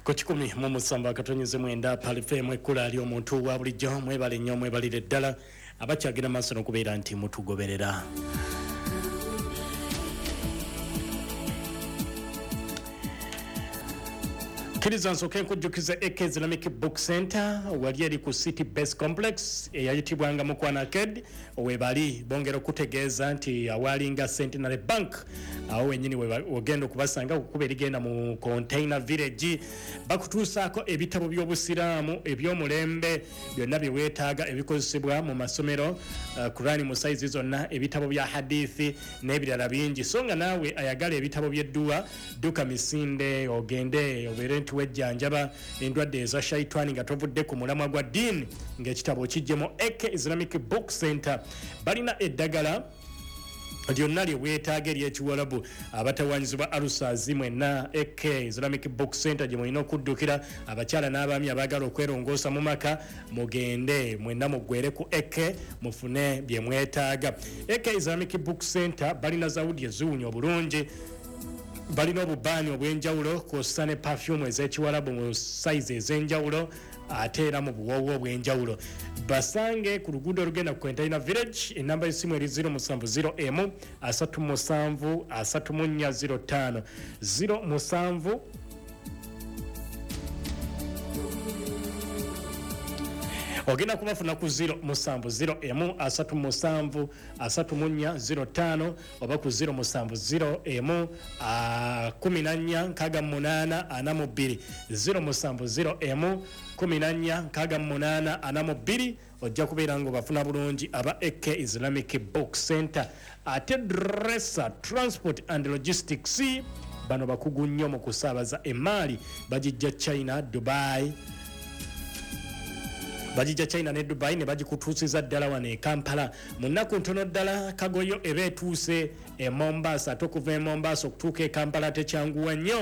Ku 17 palifemu ekkula ali omuntu wa bulijjo mwebale nnyo mwebalire ddala abakyagira maaso n'okubeera nti mutugoberera. Kiriza nsooke nkujjukiza AK Islamic Book Center wali eri ku City Base Complex eyayitibwanga Mukwana Arcade webali bongera okutegeeza nti awalinga Centenary Bank awo wenyini ogenda okubasanga okukuba erigenda mu Container Village bakutuusaako ebitabo by'obusiraamu eby'omulembe byonna bye weetaaga ebikozesebwa mu masomero Qur'ani mu saizi zonna ebitabo bya hadithi n'ebirala bingi so nga naawe ayagala ebitabo by'edduwa duka misinde ogende obeere wejjanjaba endwadde eza shaitani nga tovudde ku mulamwa gwa ddiini ng'ekitabo kijjemu AK Islamic Book Center balina eddagala lyonna lye weetaaga ery'ekiwalabu abatawanyizibwa alusazi mwenna AK Islamic Book Center gye mulina okuddukira abakyala n'abaami abaagala okwerongoosa mu maka mugende mwenna muggwere ku AK mufune bye mwetaaga. AK Islamic Book Center balina zawudi eziwunya obulungi balina obubaani obw'enjawulo kw'ossa ne perfume ez'ekiwalabu mu size ez'enjawulo ate era mu buwoowo obw'enjawulo basange ku luguudo olugenda ku Container Village enamba y'essimu eri 070 37 3405 070 ogenda kubafuna ku 070 oba ku 070 14 ojja kubeera nga obafuna bulungi aba AK Islamic Book Center ate Dresser Transport and Logistics bano bakugu nnyo mu kusaabaza emaali bagijja China Dubai bajija China ne Dubai ne bagikutuusiza ddala wano e Kampala mu nnaku ntono ddala kagoyo ebeetuuse e Mombasa tokuva e Mombasa okutuuka e Kampala tekyanguwa nnyo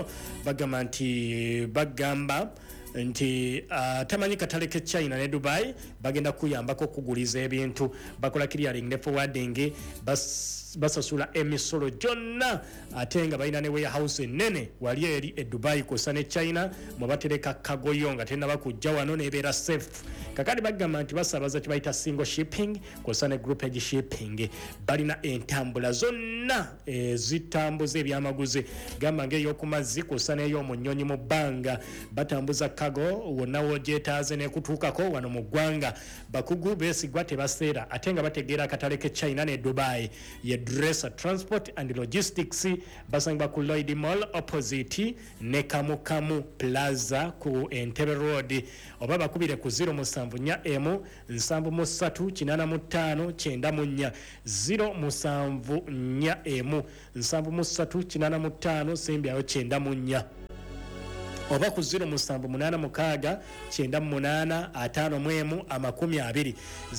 bagamba nti tamanyi katale ke China ne Dubai bagenda kuyambako okuguliza ebintu bakola clearing ne forwarding basasula emisolo gyonna ate nga balina ne warehouse ennene wali eri e Dubai kosa ne China mwebatereka kagoyo nga tennaba kujja wano nebeera safe kakati bagamba nti basabaza kibayita single shipping kosa ne groupage shipping balina entambula zonna zitambuza ebyamaguzi gamba ng'ey'okumazzi kosa n'ey'omunyonyi mu bbanga batambuza kago wonna wogyetaaze n'ekutuukako wano mu ggwanga bakugu beesigwa tebaseera ate nga bategeera akatale ke China ne Dubai ye Dresser Transport and Logistics basangibwa ku Lloyd Mall opposite ne Kamukamu Plaza ku Entebbe Road oba bakubire ku 074 7385994 074 7385994 sembyayo 94 oba ku 078 986 520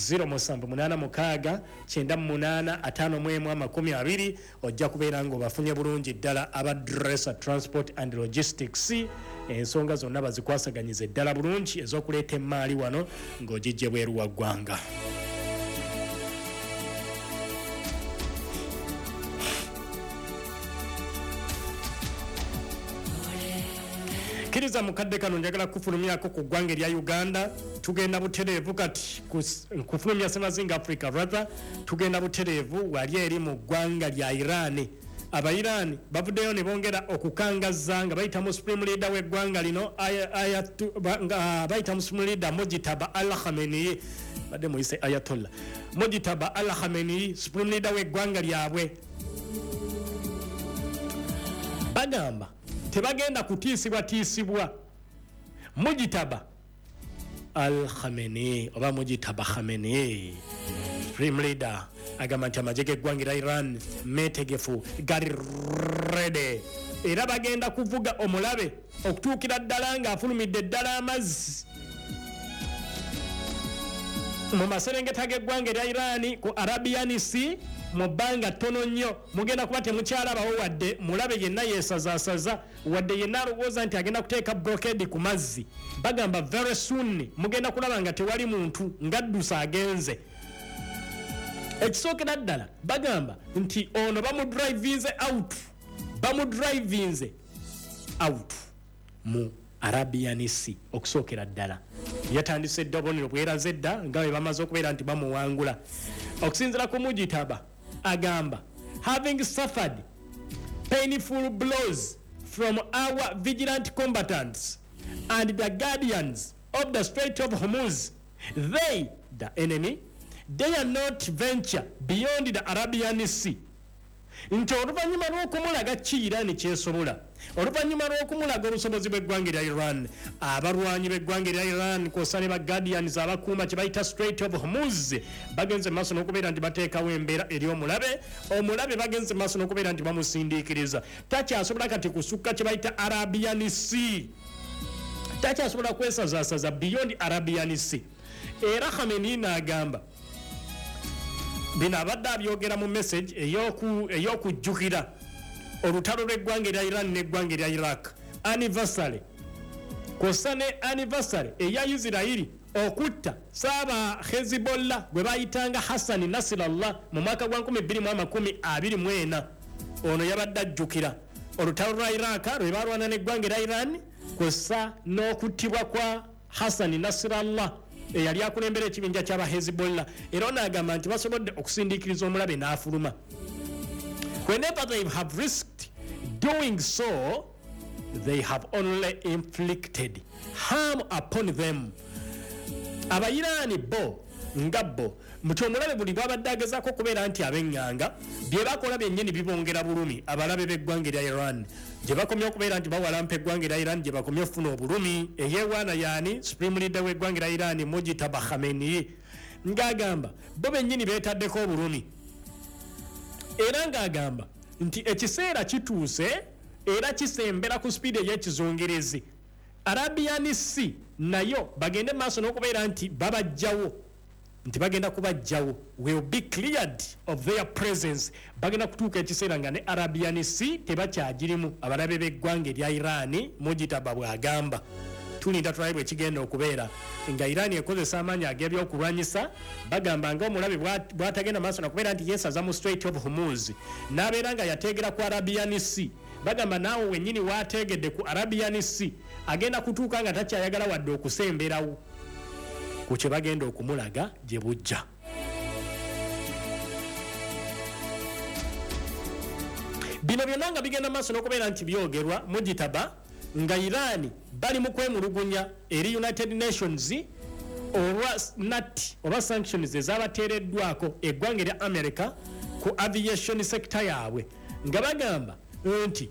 078 986 520 ojja kubeera nga obafunye bulungi ddala aba Dresser Transport and Logistics ensonga zonna bazikwasaganyiza eddala bulungi ez'okuleeta emaali wano ng'ogijje bweru wa ggwanga. Kiriza mukadde kano njagala kufulumyako ku ggwanga erya Uganda tugenda butereevu kati kufulumya Semazinga Africa rather tugenda butereevu wali eri mu ggwanga lya Iran Aba-Iran bavuddeyo ne bongera okukangaza nga bayitamu Supreme Leader w'eggwanga lino bayitamu Supreme Leader Mojtaba Al-Khamenei badde muyise Ayatollah Mojtaba Al-Khamenei Supreme Leader w'eggwanga lyabwe bagamba tebagenda kutiisibwa Mojtaba Al-Khamenei oba Mojtaba Khamenei Supreme Leader agamba nti amagye g'eggwanga lya Iran meetegefu gali ready era bagenda kuvuga omulabe okutuukira ddala ng'afulumidde ddala amazzi mu maserengeta g'eggwanga lya Iran ku Arabian Sea mu bbanga ttono nnyo mugenda kuba temukyalabawo wadde mulabe yenna yeesazaasaza wadde yenna alowooza nti agenda kuteeka blockade ku mazzi bagamba very soon mugenda kulaba nga tewali muntu ng'addusa agenze ekisookera ddala bagamba nti ono bamudrivinze out mu Arabian Sea okusookera ddala yatandise eddobonero bweraze dda nga bwe bamaze okubeera nti bamuwangula okusinziira ku Mujitaba agamba having suffered painful blows from our vigilant combatants and the guardians of the Strait of Hormuz, they, the enemy, dare not venture beyond the Arabian Sea. Nti oluvannyuma lw'okumulaga ki Iran kyesobola oluvannyuma lw'okumulaga olusobozi bw'eggwanga erya Iran abalwanyi b'eggwanga erya Iran kw'ossa ne ba guardians abakuuma kye bayita Strait of Hormuz bagenze maaso n'okubeera nti bateekawo embeera eri omulabe bagenze maaso n'okubeera nti bamusindiikiriza takyasobola kati kusukka kye bayita Arabian Sea takyasobola kwesazaasaza beyond Arabian Sea era Khamenei n'agamba bino abadde abyogera mu message ey'okujjukira olutalo lw'eggwanga erya Iran n'eggwanga erya Iraq anniversary kw'ossa ne anniversary eya Isirairi okutta saaba Hezbollah gwe bayitanga Hassan Nasrallah mu mwaka gwa 2024 ono yabadde ajjukira olutalo lwa Iraq lwe balwana n'eggwanga erya Iran kw'ossa n'okuttibwa kwa Hassan Nasrallah eyali akulembera ekibinja ky'aba Hezbollah era n'agamba nti basobodde okusindiikiriza omulabe n'afuluma. Whenever they have risked doing so, they have only inflicted harm upon them. Abayiraani bo nga bo muti omulabe buli bwabadde agezaako okubeera nti ab'eŋŋanga bye bakola byennyini bibongera bulumi abalabe b'eggwanga erya Iran gye bakomye okubeera nti bawalampa eggwanga erya Iran gye bakomye okufuna obulumi eyeewaana yaani supreme leader w'eggwanga erya Iran Mujitaba Khamenei ng'agamba bo bennyini beetaddeko obulumi era ng'agamba nti ekiseera kituuse era kisembera ku sipiidi ey'ekizungerezi Arabian Sea nayo bagende maaso n'okubeera nti babajjawo nti bagenda kubajjawo will be cleared of their presence bagenda kutuuka ekiseera nga ne Arabian Sea tebakyagirimu abalabe b'eggwanga erya Iran Mujitaba bw'agamba tulinda tulabe bwe kigenda okubeera nga Iran ekozesa amaanyi ag'ebyokulwanyisa bagamba nga omulabe bw'atagenda maaso n'okubeera nti yeesaza mu Strait of Hormuz n'abeera nga yateegera ku Arabian Sea bagamba naawe wennyini waateegedde ku Arabian Sea agenda kutuuka nga takyayagala wadde okusemberawo ku kye bagenda okumulaga gye bujja. Bino byonna nga bigenda maaso n'okubeera nti byogerwa Mujitaba nga Iran bali mu kwemulugunya eri United Nations olwa nati oba sanctions ezaabateereddwako eggwanga erya America ku aviation sector yaabwe nga bagamba nti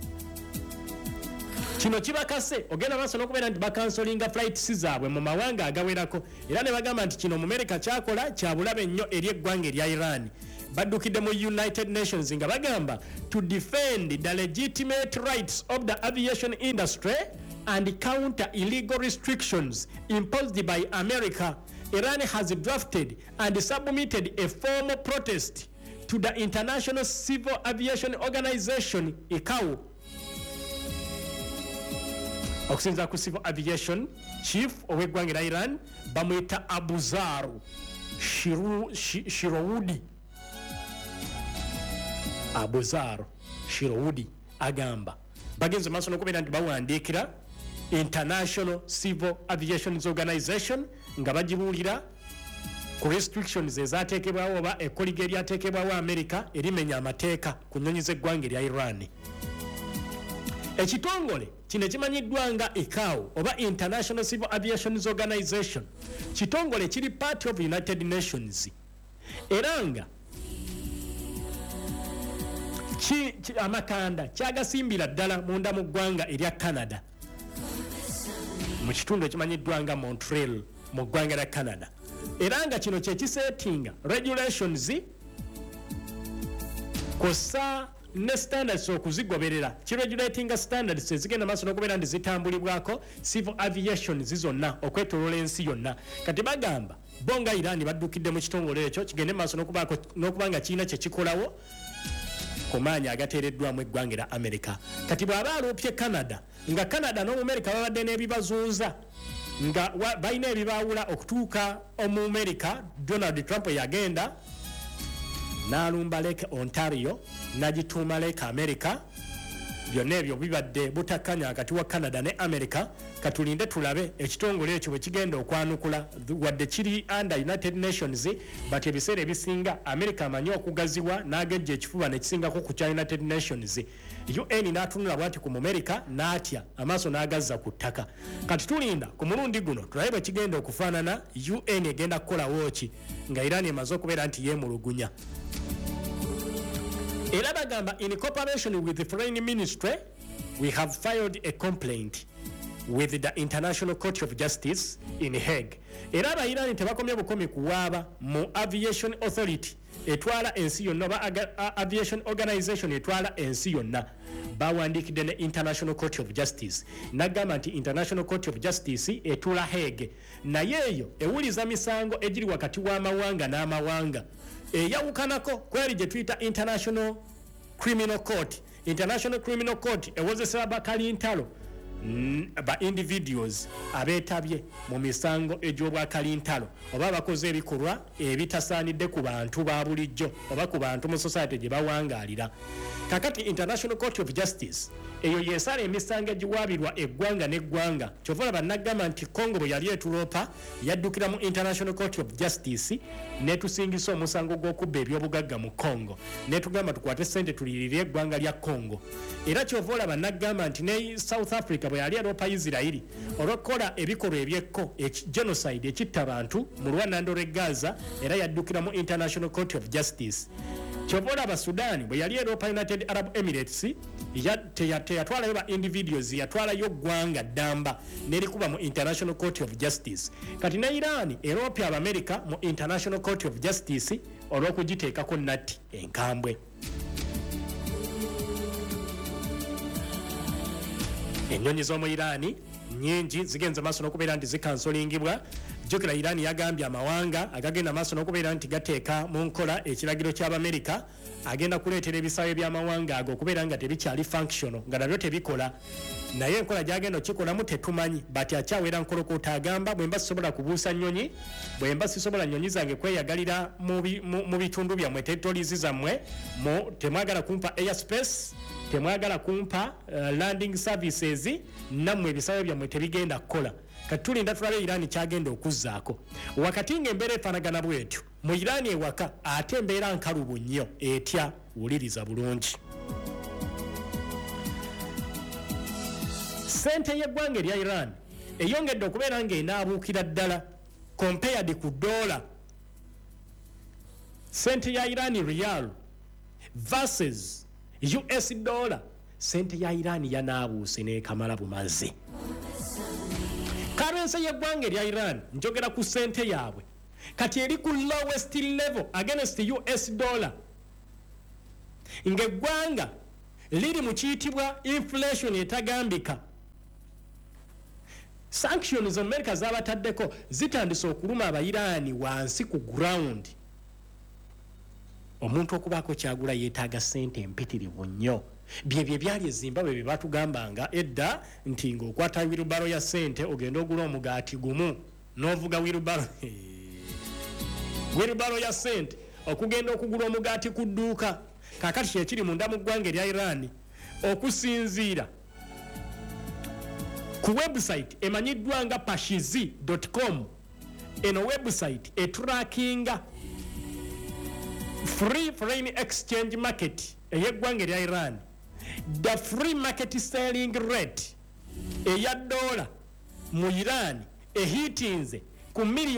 kino kibakase ogenda maaso n'okubeera nti bakansolinga flights zaabwe mu mawanga agawerako era ne bagamba nti kino mu America kyakola kya bulabe nnyo eri eggwanga erya Iran baddukidde mu United Nations nga bagamba to defend the legitimate rights of the aviation industry and counter illegal restrictions imposed by America. Iran has drafted and submitted a formal protest to the International Civil Aviation Organization ICAO. Okusinza ku Civil Aviation Chief ow'eggwanga erya Iran bamwita Abuzaru Shiroudi Abuzar Shiroudi agamba bagenze maaso n'okubeera nti bawandiikira International Civil Aviation Organization nga bagibuulira ku restrictions ezaateekebwawo oba ekkoliga eryateekebwawo America erimenya amateeka ku nnyonyi z'eggwanga erya Iran. Ekitongole kino kimanyiddwa nga ICAO oba International Civil Aviation Organization kitongole kiri part of United Nations era nga amakanda kyagasimbira ddala munda mu ggwanga erya Canada mu kitundu ekimanyiddwa nga Montreal mu ggwanga erya Canada era nga kino kyekisetinga regulations kosa ne standards okuzigoberera kiregulatinga standards ezigenda maaso n'okubeera nti zitambulibwako civil aviation zizonna okwetoloola ensi yonna kati bagamba bo nga Iran baddukidde mu kitongole ekyo kigende maaso n'okuba nga kirina kye kikolawo ku maanyi agateereddwamu eggwanga erya America kati bw'aba aloopye Canada nga Canada n'Omumerika babadde n'ebibazuuza nga balina ebibaawula okutuuka Omumerika Donald Trump yagenda n'alumba Lake Ontario n'agituuma Lake America byonna ebyo bibadde butakkanya wakati wa Canada ne America. Katulinde tulabe ekitongole ekyo bwe kigenda okwanukula wadde kiri under United Nations, but ebiseera ebisinga America amanyi okugaziwa n'agejja ekifuba nekisingako ku kya United Nations. UN n'atunula bwati ku America n'atya amaaso n'agazza ku ttaka. Kati tulinda ku mulundi guno tulabe bwe kigenda okufaanana, UN egenda kukolawo ki nga Iran emaze okubeera nti yeemulugunya. Era bagamba in cooperation with the Foreign Ministry we have filed a complaint with the International Court of Justice in Hague. Era abayirani tebakomye bukomi kuwaaba mu Aviation Authority etwala ensi yonna oba Aviation Organization etwala ensi yonna bawandikidde ne International Court of Justice nagamba nti International Court of Justice etula Hague naye eyo ewuliza misango egiri wakati w'amawanga n'amawanga eyawukanako kweri gye tuyita International Criminal Court. International Criminal Court ewozesera bakalintalo ba individuals abeetabye mu misango egy'obwakalintalo oba bakoze ebikolwa ebitasaanidde ku bantu ba bulijjo oba ku bantu mu society gye bawangaalira. Kakati International Court of Justice eyo yesala emisango egiwaabirwa eggwanga n'eggwanga. Kyova bannagamba nti Congo bwe yali etuloopa yaddukira mu International Court of Justice netusingisa omusango gw'okubba ebyobugagga mu Congo netugamba tukwate ssente tulirire eggwanga lya Congo. Era kyova bannagamba nti ne South Africa bwe yali aloopa Isirairi olw'okukola ebikolwa ebyekko genocide ekitta abantu mu lwanando lw'e Gaza era yaddukira mu International Court of Justice. Kyova Sudan bwe yali Europa United Arab Emirates teyatwalayo ba individuals yatwalayo ggwanga ddamba nerikuba mu International Court of Justice. Kati ne Iran eropya America mu International Court of Justice olw'okugiteekako natti enkambwe. Ennyonyi z'omu Iran nyingi zigenze maaso n'okubeera nti zikansolingibwa. Jjukira Iran yagambye amawanga agagenda maaso n'okubeera nti gateeka mu nkola ekiragiro ky'Abamerika agenda kuleetera ebisaawe by'amawanga ago okubeera nga tebikyali functional nga nabyo tebikola. Naye enkola gy'agenda okikolamu tetumanyi bati akyawera nkolokoota agamba bwe mba sisobola kubuusa nnyonyi bwe mba sisobola nnyonyi zange kweyagalira mu bitundu byammwe territories zammwe temwagala kumpa airspace temwagala kumpa landing services nammwe ebisaawe byammwe tebigenda kukola. Katulinda tulabe Iran kyagenda okuzzaako. Wakati ng'embeera efaanagana bwetyo mu Iran ewaka ate embeera nkalubu nnyo etya wuliriza bulungi. Ssente y'eggwanga erya Iran eyongedde okubeera ng'enaabuukira ddala compared ku dola. Ssente ya Iran riyal versus US dollar, ssente ya Iran yanaabuuse n'ekamala bumazi. Currency y'eggwanga erya Iran njogera ku ssente yaabwe kati eri ku lowest level against US dollar. Ng'eggwanga liri mu kiyitibwa inflation etagambika. Sanctions America z'abataddeko zitandise okuluma Abayiraani wansi ku ground. Omuntu okubaako kyagula yeetaaga ssente empitirivu nnyo. Bye byali Zimbabwe bye batugambanga edda nti ng'okwata wirubaro ya ssente ogenda ogula omugaati gumu n'ovuga wirubaro ya ssente okugenda okugula omugaati ku dduuka. Kaakati kyekiri munda mu ggwanga erya Iran okusinziira ku website emanyiddwa nga pashizi.com. Eno website etrackinga free foreign exchange market ey'eggwanga erya Iran. The free market selling rate eya dola mu Iran ehitinze ku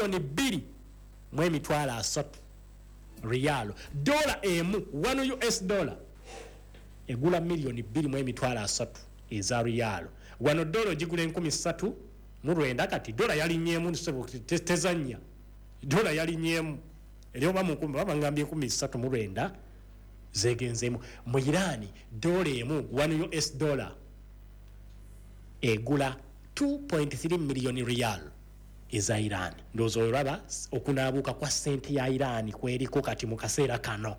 $2,300,000 riyalo. Dola emu 1 US dollar egula $2,300,000 eza riyalo. Wano dola gigula 3,900 kati dola yalinnyemu tezanya. Dola yalinnyemu eryoba mu nkumbi babangambye 3,900 zegenzemu. Mu Iran dola emu 1 US dollar egula 2.3 million riyal eza Iran. Ndowooza olaba okunaabuuka kwa ssente ya Iran kweriko kati mu kaseera kano.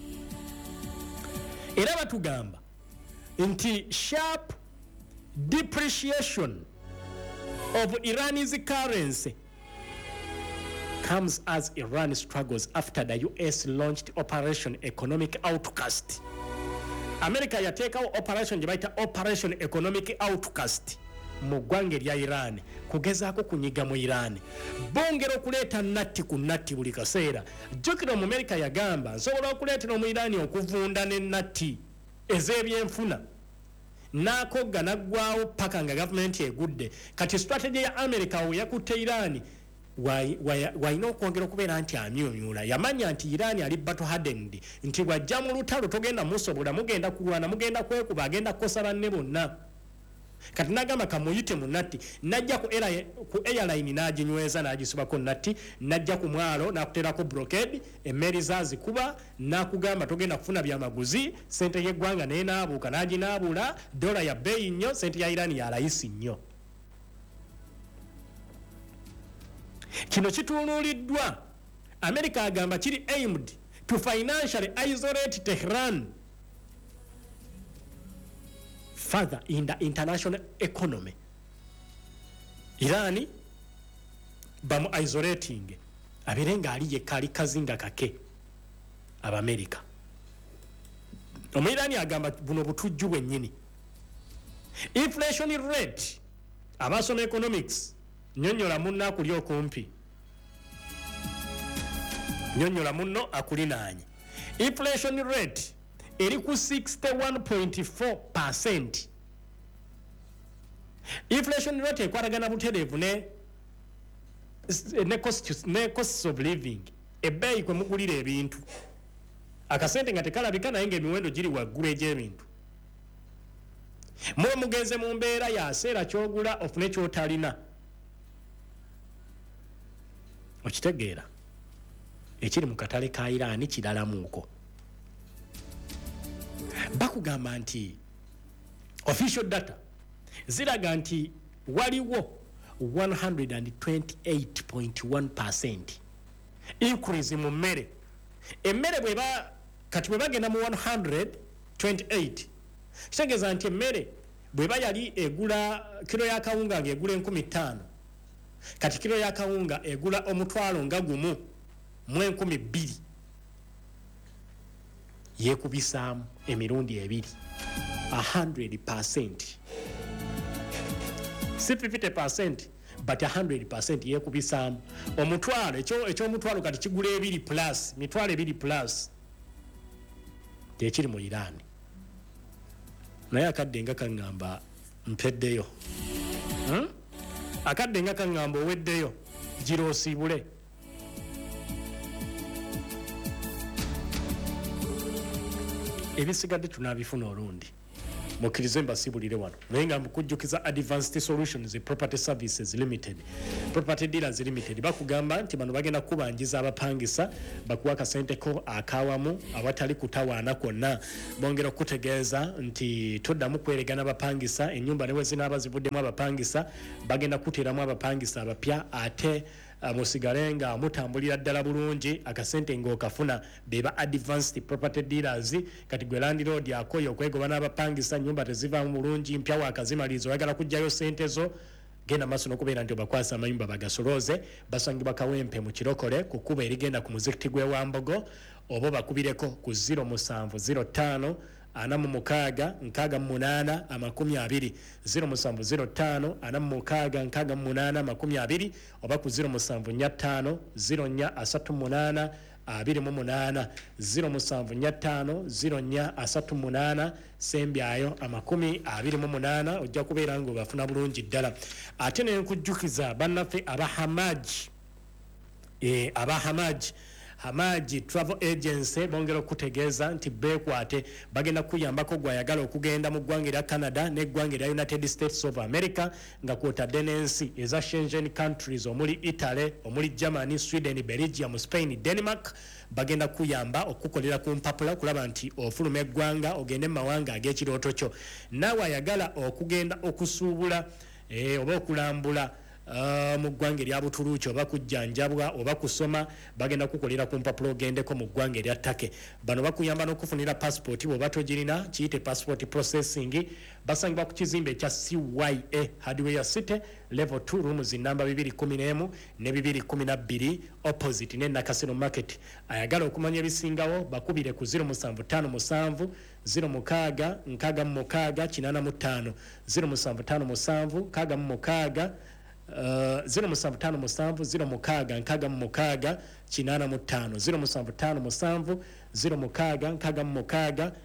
Era batugamba nti sharp depreciation of Iran's currency comes as Iran struggles after the US launched Operation Economic Outcast America yateekawo operation gye bayita Operation Economic Outcast mu ggwanga erya Iran kugezaako kunyiga mu Iran. Bongera okuleeta natti ku natti buli kaseera. Jjukira mu America yagamba nsobola okuleetera mu Iran okuvunda ne natti ez'ebyenfuna. N'akogga naggwawo paka nga gavumenti egudde. Kati strategy ya America yakutte Iran wayina okwongera okubeera nti amyumyula. Yamanya nti Iran ali battle hardened, nti wajja mu lutalo togenda musobola, mugenda kulwana, mugenda kwekuba, agenda kukosa banne bonna. Kati nagamba kamuyite mu natti, najja ku airline n'aginyweza n'agisibako natti, najja ku mwalo n'akuteerako blockade, emmeri zazikuba, n'akugamba togenda kufuna byamaguzi, sente y'eggwanga naye n'abuuka n'aginaabula, dola ya bbeeyi nnyo, sente ya Iran ya layisi nnyo. Kino kitunuuliddwa. America agamba kiri aimed to financially isolate Tehran further in the international economy. Iran bamu isolating abirenga ali yekali kazinga kake aba America. Omwirani agamba buno butujju bwennyini. Inflation rate abasoma economics nyonyola munno akuli okumpi. Nyonyola munno akulinaanye. Inflation rate eri ku 61.4%. Inflation rate ekwatagana butereevu ne costs of living. Ebbeeyi kwe mugulira ebintu. Akasente nga tekalabika naye ng'emiwendo giri waggulu egy'ebintu. Mwe mugenze mu mbeera yaseera kyogula ofune kyotalina. Okitegeera ekiri mu katale ka Iran kiralamuuko. Bakugamba nti official data ziraga nti waliwo 128.1% increase mu mmere. Emmere kati bwe bagenda mu 128 kitegeeza nti emmere bweba yali egula kilo ya kawunga ng'egula 15,000, kati kilo ya kawunga egula omutwalo nga gumu mu 12,000. Yekubisaamu emirundi ebiri 100%. Si 50% but 100% yekubisaamu. Omutwalo eky'omutwalo kati kigula 2 plus, mitwalo 2 plus. Tekiri mu Iran. Naye akadde nga kaŋŋamba mpeddeyo. Akadde nga kaŋŋamba oweddeyo gira osiibule. Ebisigadde tunaabifuna olundi. Mukkirize mbasibulire wano. Naye nga mukujjukiza Advanced Solutions Property Services Limited, Property Dealers Limited. Bakugamba nti bano bagenda kubanjiza abapangisa bakuwa akasente ko akawamu awatali kutawaana kwonna. Bongera okutegeeza nti toddamu kweregana abapangisa, ennyumba ne bwe zinaaba zivuddemu abapangisa bagenda kuteeramu abapangisa abapya ate musigale nga mutambulira ddala bulungi akasente ng'okafuna. Beba Advanced Property Dealers. Kati gwe landlord akoye okwegoba n'abapangisa nyumba tezivaamu bulungi mpya waakazimalizo oyagala kujjayo sente zo, genda maaso n'okubeera nti obakwasa amayumba bagasolooze. Basangibwa Kawempe mu Kirokole ku kkubo erigenda ku muzikiti gw'e Wambogo, oba bakubireko ku 0705 46 68 20 0705 46 68 20 oba ku 0745 0438 28 0745 0438 sembyayo 28 ojja kubeera nga obafuna bulungi ddala. Ate ne nkujjukiza bannaffe abahamaji Hamaji Travel Agency bongera okutegeeza nti beekwate bagenda kuyambako gwayagala okugenda mu ggwanga erya Canada n'eggwanga erya United States of America nga kwotadde n'ensi eza Schengen countries omuli Italy, omuli Germany, Sweden, Belgium, Spain, Denmark. Bagenda kuyamba okukolera ku mpapula kulaba nti ofuluma eggwanga ogende mu mawanga ag'ekirooto kyo. Naawe ayagala okugenda okusuubula oba okulambula mu ggwanga erya Buturuuki oba kujjanjabwa oba kusoma bagenda kukolera ku mpapula ogendeko mu ggwanga erya Take. Bano bakuyamba n'okufunira passport bw'oba togirina kiyite passport processing. Basangibwa ku kizimbe ekya CYA Hardware City level 2 rooms namba 211 ne 212 opposite ne Nakasero Market. Ayagala okumanya ebisingawo bakubire ku 0757 06 nkaaga 85 0757 kaaga 0757 06 nkaaga 85 0757 06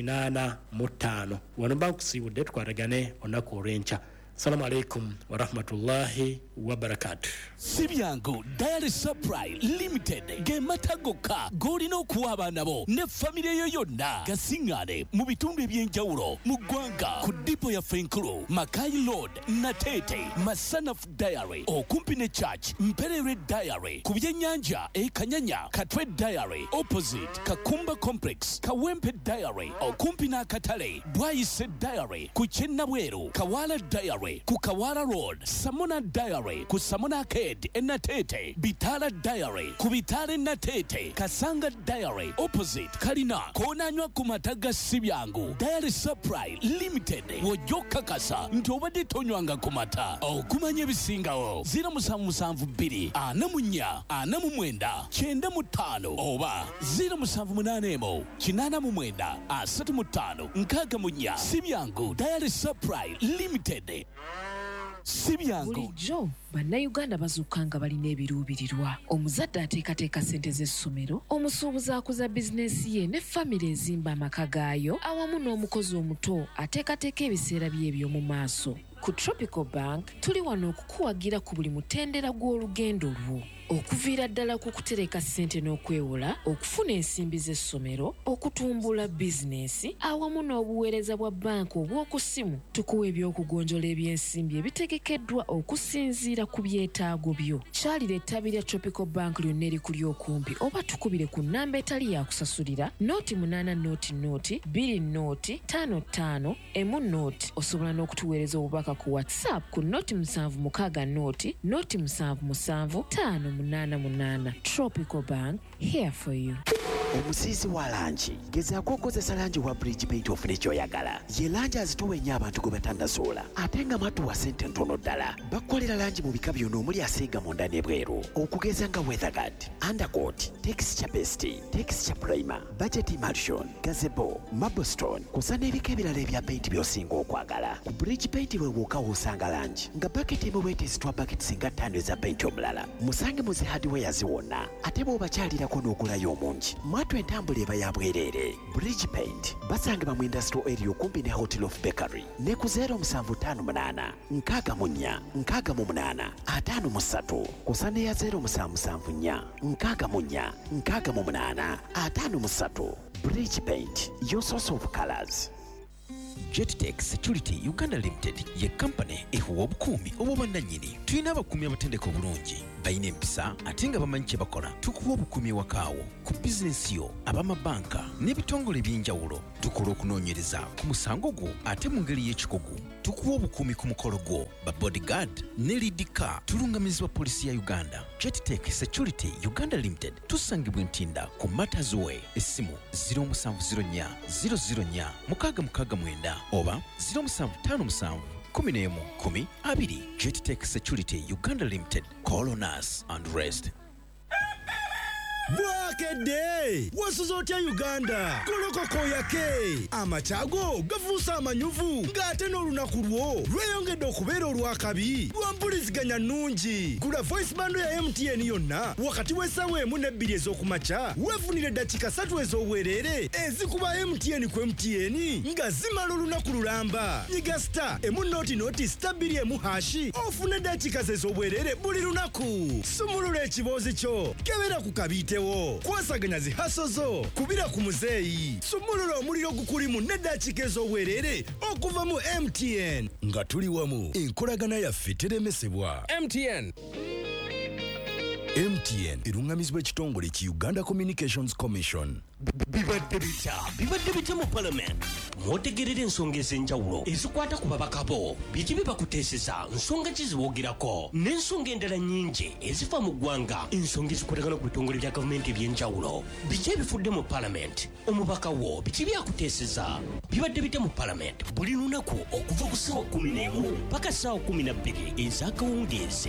85 wano bakusiibudde tukwatagane olunaku olw'enkya. Assalamu alaikum wa rahmatullahi wa barakatuh. Sibyangu Diary Supply Limited gematagoka golina okuwa abaana bo ne famire yo yonna gasingane mu bitundu ebyenjawulo mu ggwanga ku dipo ya Fenkulu Makai Road Natete Masanaf Diary okumpi ne Church Mperere Diary ku byennyanja Kanyanya Katwe Diary opposite Kakumba Complex Kawempe Diary okumpi n'akatale Bwayise Diary ku Kyennabweru Kawala Diary ku Kawala Road Samona Diary ku Samona Arcade Natete Bitala Diary ku Bitale Natete Kasanga Diary opposite Kalina konanywa ku mataga Sibyangu Diary Supply Limited wojoka kasa nti obadde tonywanga ku mata okumanya ebisingawo 0772 44 49 95 oba 0781 89 35 64 Sibyangu Diary Supply Limited. Sibyangu bulijjo bannayuganda bazuukanga balina ebiruubirirwa. Omuzadde ateekateeka ssente z'essomero, omusuubuzi akuza bizinensi ye ne famire ezimba amaka gaayo awamu n'omukozi omuto ateekateeka ebiseera bye eby'omu maaso. Ku Tropical Bank tuli wano okukuwagira ku buli mutendera gw'olugendo lwo, okuviira ddala ku kutereka ssente n'okwewola, okufuna ensimbi z'essomero, okutumbula bizinensi awamu n'obuweereza bwa banka obw'oku ssimu. Tukuwa ebyokugonjola ebyensimbi ebitegekeddwa okusinziira ku byetaago byo. Kyalira ettabi lya Tropical Bank lyonna erikuli okumpi oba tukubire ku nnamba etali ya kusasulira nooti 8 nooti 2 nooti 55 emu nooti. Osobola n'okutuweereza obubaka ku WhatsApp ku nooti 76 nooti 77 588. Tropical Bank, here for you. Omusiisi wa langi gezaako okozesa langi wa Bridge Paint ofune ky'oyagala. Ye langi azitowa ennyo abantu gwe batannazuula ate nga matuwa ssente ntono ddala. Bakolera langi mu bika byonna omuli asinga munda n'ebweru okugeza nga Weatherguard, Undercoat, Texture Paste, Texture Primer, Budget Emulsion, Gazebo, Marblestone kusa n'ebika ebirala ebya paint by'osinga okwagala. Ku Bridge Paint we wookawo osanga langi nga baketi emu weeteesitwa baketi nga 5 eza paint omulala. Musange mu zi hardware ziwonna ate bw'obakyalirako n'ogulayo omungi. Mwatu entambula eba ya bwereere. Bridge Paint basangibwa mu industrial area okumpi ne Hotel of Bakery ne ku 0758 64 68 53 kusa ne ya 0774 64 68 53. Bridge Paint, your source of colors. Jettech Security Uganda Limited ye company ehuwa obukuumi obw'obwannannyini. Tulina abakuumi abatendeka obulungi balina empisa ate nga bamanyi kye bakola. Tukuwa obukuumi ewakaawo ku bizinensi yo, ab'amabanka n'ebitongole eby'enjawulo. Tukola okunoonyereza ku musango gwo ate mu ngeri y'ekikugu. Tukuwa obukuumi ku mukolo gwo ba bodyguard ne lead car. Tulungamizibwa polisi ya Uganda. Jettech Security Uganda Limited tusangibwa Ntinda ku Matters Way. Essimu 0704 004 669 oba 0757 11 10 2. Jettech Security Uganda Limited. Call on us and rest. Bwakedde wasuza otya Uganda kolokoko yake amachago gafuusa amanyuvu ng'ate n'olunaku lwo lweyongedde okubeera olwakabi lwampuliziganya nnungi. Gula voice bando ya MTN yonna wakati w'essaawa emu n'ebbiri ez'okumakya weefunire eddakiika 3 ez'obwereere ezikuba MTN ku MTN nga zimala olunaku lulamba. Nyiga star emu nooti star 2 emu hashi ofune eddakiika ez'obwereere buli lunaku. Sumulula ekiboozi kyo kebera ku kabiite kwasaganya zihasozo kubira ku muzeeyi. Sumulula omuliro gukulimu n'eddakiika ez'obwereere okuva mu MTN nga tuli wamu enkolagana yaffe teremesebwa. MTN. MTN erungamizibwa ekitongole ki Uganda Communications Commission. bibadde bitya mu parliament mwotegerera ensonga ez'enjawulo ezikwata ku babaka bo biki bibakuteeseza nsonga ki zibogerako n'ensonga endala nnyingi ezifa mu ggwanga ensonga ezikwatagana ku bitongole bya gavumenti eby'enjawulo biki ebifudde mu parliament omubaka wo biki byakuteeseza bibadde bitya mu parliament buli lunaku okuva ku ssaawa 11 paka ssaawa 12 ez'akawungeezi